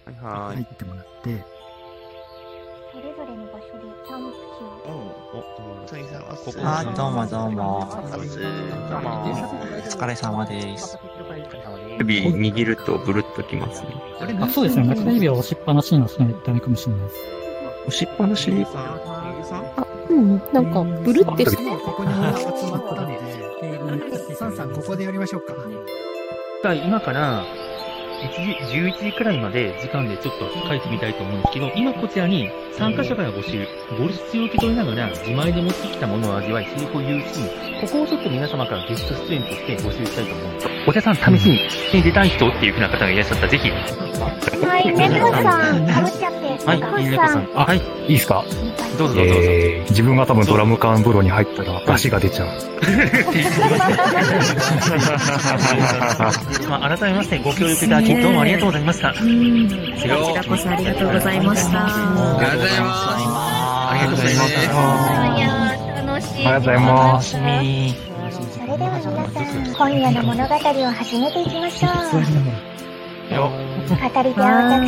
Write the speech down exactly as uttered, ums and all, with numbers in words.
はいはーい。 入ってもらって、 それぞれの場所でキャンプ地を。 お、 トニーさんはここあ、どうもどうも。 サブス。 どうもお疲れ様です。 指握るとブルッときますね。 あ、そうですね。中指を押しっぱなしにはしないとダメかもしれないです。 押しっぱなしにあ、うん、なんか、ブルってして。 ここに集まったんで、テーブル、サンさんここでやりましょうか。 今からいちじ、じゅういちじくらいまで時間でちょっと書いてみたいと思うんですけど、今こちらに参加者から募集、ご出演を受け取りながら自前で持ってきたものを味わい、成功を言うし、ここをちょっと皆様からゲスト出演として募集したいと思うんです。お茶さん、試しに出たい人っていうふうな方がいらっしゃったら、ぜひ。 はい、猫さん、かぶっちゃって。 はい、猫さん。あ、はい。 いいですか？ どうぞどうぞ。 えー、自分が多分ドラム缶風呂に入ったら出汁が出ちゃう。 まあ、改めましてご協力いただきどうもありがとうございました。こちらこそありがとうございました。 ありがとうございます。 ありがとうございました。 いやー、楽しい。 ありがとうございます。 それでは皆さん、今夜の物語を始めていきましょう。語り手は私